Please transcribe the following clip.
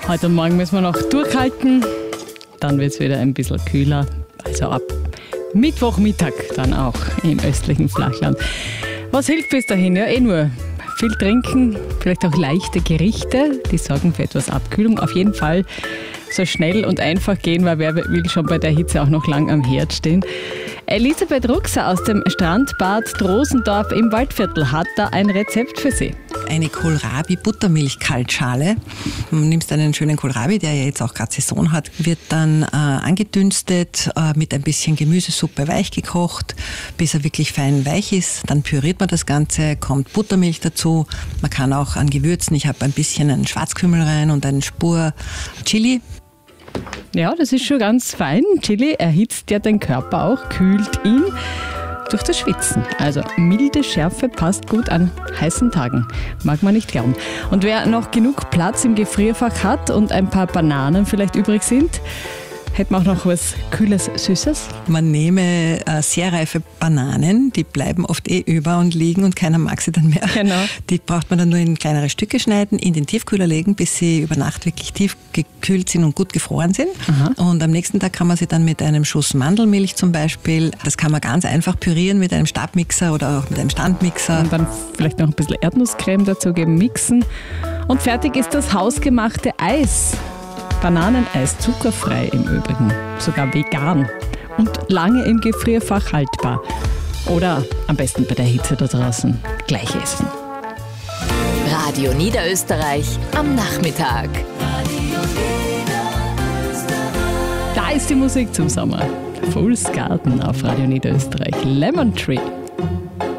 Heute und morgen müssen wir noch durchhalten. Dann wird es wieder ein bisschen kühler. Also ab Mittwochmittag dann auch im östlichen Flachland. Was hilft bis dahin? Ja, nur viel trinken, vielleicht auch leichte Gerichte, die sorgen für etwas Abkühlung. Auf jeden Fall so schnell und einfach gehen, weil wer will schon bei der Hitze auch noch lang am Herd stehen. Elisabeth Ruxer aus dem Strandbad Drosendorf im Waldviertel hat da ein Rezept für Sie. Eine Kohlrabi-Buttermilch-Kaltschale. Du nimmst einen schönen Kohlrabi, der ja jetzt auch gerade Saison hat, wird dann angedünstet, mit ein bisschen Gemüsesuppe weich gekocht, bis er wirklich fein weich ist. Dann püriert man das Ganze, kommt Buttermilch dazu. Man kann auch an Gewürzen, ich habe ein bisschen einen Schwarzkümmel rein und eine Spur Chili. Ja, das ist schon ganz fein. Chili erhitzt ja den Körper auch, kühlt ihn durch das Schwitzen. Also milde Schärfe passt gut an heißen Tagen. Mag man nicht glauben. Und wer noch genug Platz im Gefrierfach hat und ein paar Bananen vielleicht übrig sind, hätte man auch noch was Kühles, Süßes? Man nehme sehr reife Bananen, die bleiben oft über und liegen und keiner mag sie dann mehr. Genau. Die braucht man dann nur in kleinere Stücke schneiden, in den Tiefkühler legen, bis sie über Nacht wirklich tief gekühlt sind und gut gefroren sind. Aha. Und am nächsten Tag kann man sie dann mit einem Schuss Mandelmilch zum Beispiel, das kann man ganz einfach pürieren mit einem Stabmixer oder auch mit einem Standmixer. Und dann vielleicht noch ein bisschen Erdnusscreme dazugeben, mixen. Und fertig ist das hausgemachte Eis. Bananeneis, zuckerfrei im Übrigen, sogar vegan und lange im Gefrierfach haltbar. Oder am besten bei der Hitze da draußen gleich essen. Radio Niederösterreich am Nachmittag. Da ist die Musik zum Sommer. Fool's Garden auf Radio Niederösterreich. Lemon Tree.